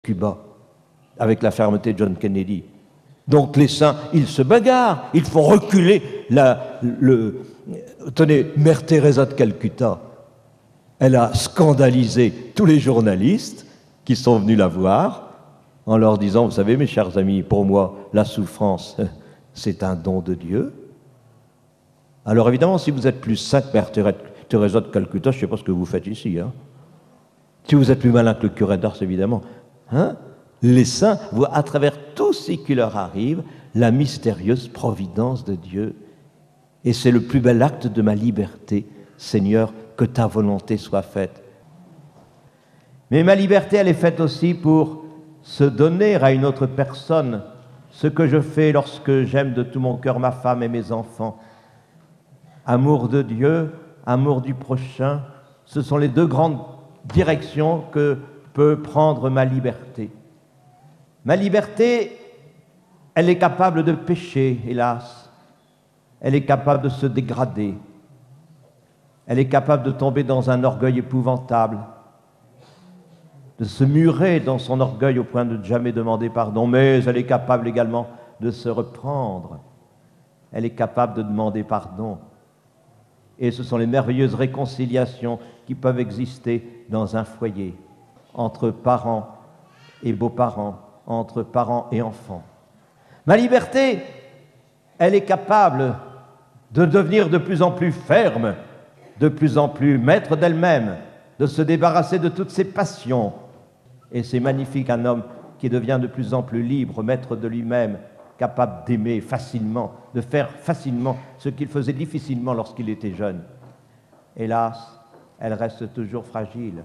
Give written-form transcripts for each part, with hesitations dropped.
Cuba, avec la fermeté de John Kennedy. Donc les saints, ils se bagarrent, ils font reculer Tenez, Mère Teresa de Calcutta, elle a scandalisé tous les journalistes qui sont venus la voir en leur disant, vous savez mes chers amis, pour moi, la souffrance, c'est un don de Dieu. Alors évidemment, si vous êtes plus sainte Mère Teresa de Calcutta, je ne sais pas ce que vous faites ici. Hein. Si vous êtes plus malin que le curé d'Ars, évidemment. Hein, les saints voient à travers tout ce qui leur arrive la mystérieuse providence de Dieu. Et c'est le plus bel acte de ma liberté, Seigneur, que ta volonté soit faite. Mais ma liberté, elle est faite aussi pour se donner à une autre personne ce que je fais lorsque j'aime de tout mon cœur ma femme et mes enfants. Amour de Dieu, amour du prochain, ce sont les deux grandes directions que peut prendre ma liberté. Ma liberté, elle est capable de pécher, hélas. Elle est capable de se dégrader. Elle est capable de tomber dans un orgueil épouvantable, de se murer dans son orgueil au point de ne jamais demander pardon, mais elle est capable également de se reprendre. Elle est capable de demander pardon. Et ce sont les merveilleuses réconciliations qui peuvent exister dans un foyer, entre parents et beaux-parents, entre parents et enfants. Ma liberté, elle est capable de devenir de plus en plus ferme, de plus en plus maître d'elle-même, de se débarrasser de toutes ses passions. Et c'est magnifique, un homme qui devient de plus en plus libre, maître de lui-même, capable d'aimer facilement, de faire facilement ce qu'il faisait difficilement lorsqu'il était jeune. Hélas, elle reste toujours fragile.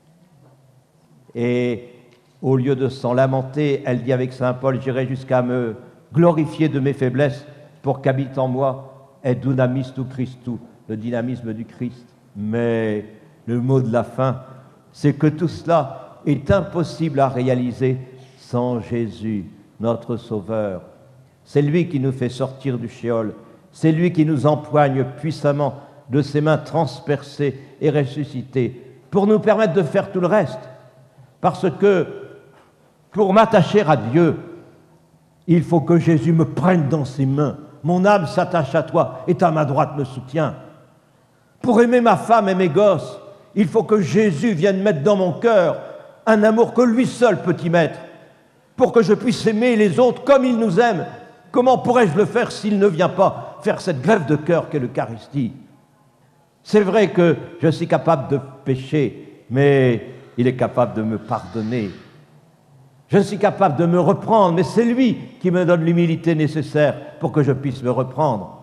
Et au lieu de s'en lamenter, elle dit avec saint Paul, j'irai jusqu'à me glorifier de mes faiblesses pour qu'habite en moi et dynamisme Christou, le dynamisme du Christ. Mais le mot de la fin, c'est que tout cela est impossible à réaliser sans Jésus, notre Sauveur. C'est lui qui nous fait sortir du shéol, c'est lui qui nous empoigne puissamment de ses mains transpercées et ressuscitées pour nous permettre de faire tout le reste. Parce que pour m'attacher à Dieu, il faut que Jésus me prenne dans ses mains. Mon âme s'attache à toi et ta main droite me soutient. Pour aimer ma femme et mes gosses, il faut que Jésus vienne mettre dans mon cœur un amour que lui seul peut y mettre. Pour que je puisse aimer les autres comme il nous aime, comment pourrais-je le faire s'il ne vient pas faire cette grève de cœur qu'est l'Eucharistie? C'est vrai que je suis capable de pécher, mais il est capable de me pardonner. Je suis capable de me reprendre, mais c'est lui qui me donne l'humilité nécessaire pour que je puisse me reprendre.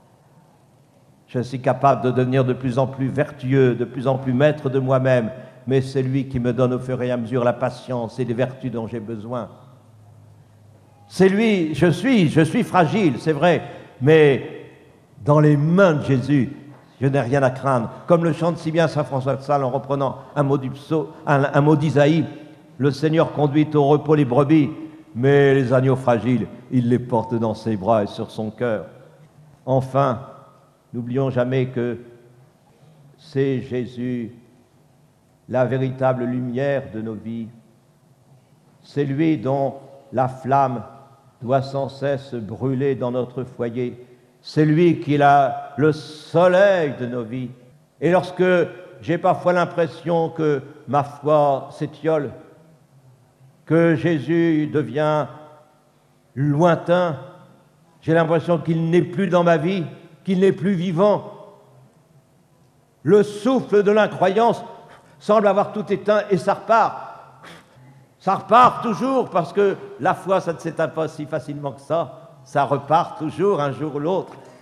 Je suis capable de devenir de plus en plus vertueux, de plus en plus maître de moi-même, mais c'est lui qui me donne au fur et à mesure la patience et les vertus dont j'ai besoin. C'est lui, je suis fragile, c'est vrai, mais dans les mains de Jésus, je n'ai rien à craindre. Comme le chante si bien saint François de Sales en reprenant un mot d'Isaïe, le Seigneur conduit au repos les brebis, mais les agneaux fragiles, il les porte dans ses bras et sur son cœur. Enfin, n'oublions jamais que c'est Jésus, la véritable lumière de nos vies. C'est lui dont la flamme doit sans cesse brûler dans notre foyer. C'est lui qui est le soleil de nos vies. Et lorsque j'ai parfois l'impression que ma foi s'étiole, que Jésus devient lointain, j'ai l'impression qu'il n'est plus dans ma vie, qu'il n'est plus vivant. Le souffle de l'incroyance semble avoir tout éteint et ça repart. Ça repart toujours parce que la foi, ça ne s'éteint pas si facilement que ça. Ça repart toujours un jour ou l'autre.